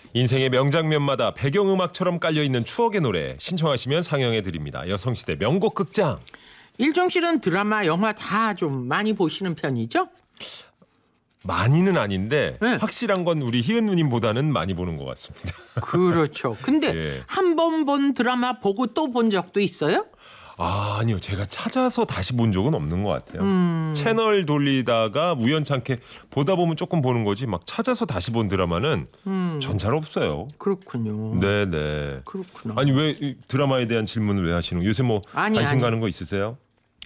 인생의 명장면마다 배경음악처럼 깔려있는 추억의 노래 신청하시면 상영해드립니다. 여성시대 명곡 극장. 일정실은 드라마, 영화 다 좀 많이 보시는 편이죠? 많이는 아닌데 네. 확실한 건 우리 희은 누님보다는 많이 보는 것 같습니다. 그렇죠. 근데 예. 한 번 본 드라마 보고 또 본 적도 있어요? 아니요. 제가 찾아서 다시 본 적은 없는 것 같아요. 채널 돌리다가 우연찮게 보다 보면 조금 보는 거지 막 찾아서 다시 본 드라마는 전 잘 없어요. 그렇군요. 네네. 그렇구나. 아니 왜 이 드라마에 대한 질문을 왜 하시는 거예요? 요새 뭐 관심 가는 거 있으세요?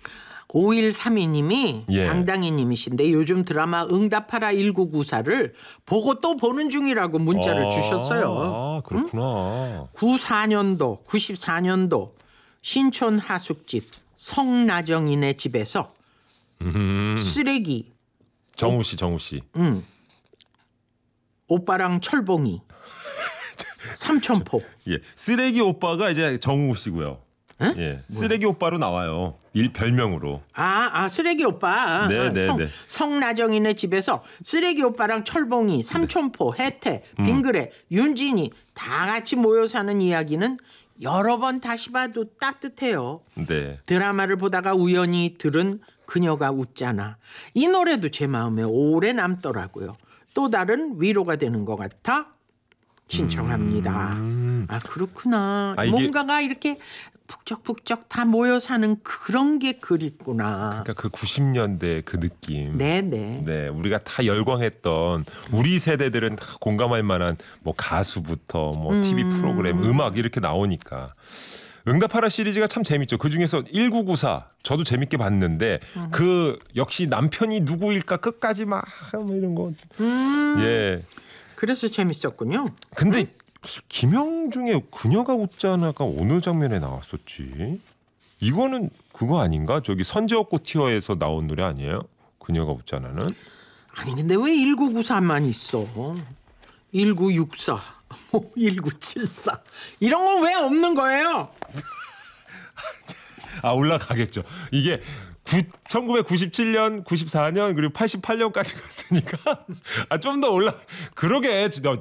5132님이 예. 당당히님이신데 요즘 드라마 응답하라 1994를 보고 또 보는 중이라고 문자를 주셨어요. 아 그렇구나. 94년도, 94년도 신촌 하숙집 성나정인의 집에서 쓰레기 정우 씨. 오빠랑 철봉이 삼천포. 예, 쓰레기 오빠가 이제 정우 씨고요. 에? 예, 쓰레기 오빠로 나와요. 별명으로. 쓰레기 오빠. 네. 성나정인의 집에서 쓰레기 오빠랑 철봉이, 삼천포, 혜태, 빙그레, 윤진이 다 같이 모여 사는 이야기는 여러 번 다시 봐도 따뜻해요. 네. 드라마를 보다가 우연히 들은 그녀가 웃잖아. 이 노래도 제 마음에 오래 남더라고요. 또 다른 위로가 되는 것 같아 신청합니다. 그렇구나. 이게 뭔가가 이렇게 북적북적 다 모여 사는 그런 게 그립구나. 그러니까 그 90년대 그 느낌. 네네. 네, 우리가 다 열광했던 우리 세대들은 다 공감할 만한 뭐 가수부터 뭐 TV 프로그램, 음악 이렇게 나오니까. 응답하라 시리즈가 참 재밌죠. 그중에서 1994 저도 재밌게 봤는데 그 역시 남편이 누구일까 끝까지 막 뭐 이런 거. 예. 그래서 재밌었군요. 근데 김영중의 그녀가 웃지 않아가 어느 장면에 나왔었지? 이거는 그거 아닌가? 저기 선제옥고 티어에서 나온 노래 아니에요? 그녀가 웃지 않아는? 아니 근데 왜 1994만 있어? 1964, 1974 이런 건 왜 없는 거예요? 올라가겠죠. 이게 1997년, 94년 그리고 88년까지 갔으니까 좀 더 그러게